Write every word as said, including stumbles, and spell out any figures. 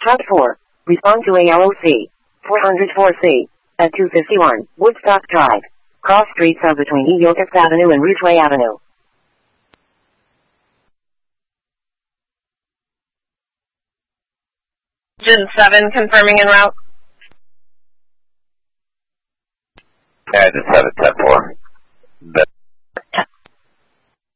Pod four. Respond to A L O C. four oh four C. At two fifty-one, Woodstock Drive. Cross streets are between E. Yokas Avenue and Ridgeway Avenue. Gen seven confirming en route. Yeah, Gen seven, ten four.